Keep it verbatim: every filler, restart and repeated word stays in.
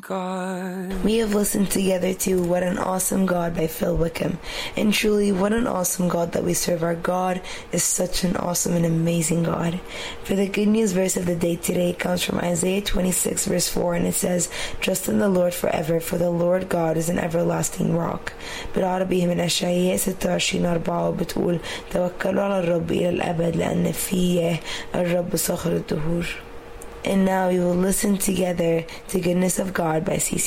God. We have listened together to What an Awesome God by Phil Wickham. And truly, what an awesome God that we serve. Our God is such an awesome and amazing God. For the good news verse of the day today comes from Isaiah twenty-six verse four, and it says, "Trust in the Lord forever, for the Lord God is an everlasting rock." بالعربي من أشعياء ستة وعشرين أربعة بتقول توكلوا على الرب إلى الأبد لأن فيه الرب صخر الدهور. And now we will listen together to Goodness of God by C C